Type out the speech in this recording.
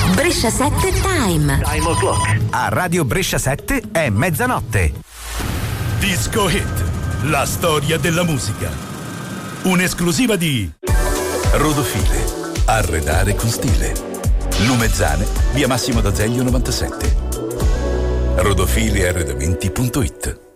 Brescia 7 Time. Time o'clock. A Radio Brescia 7 è mezzanotte. Disco Hit, la storia della musica. Un'esclusiva di Rodofile, arredare con stile. Lumezzane, via Massimo d'Azeglio 97. Rodofilearredamenti.it.